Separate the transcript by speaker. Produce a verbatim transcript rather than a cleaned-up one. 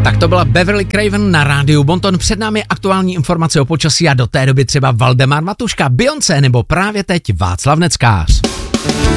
Speaker 1: Tak to byla Beverly Craven na rádiu Bonton. Před námi aktuální informace o počasí a do té doby třeba Valdemar Matuška, Beyoncé nebo právě teď Václav Neckář.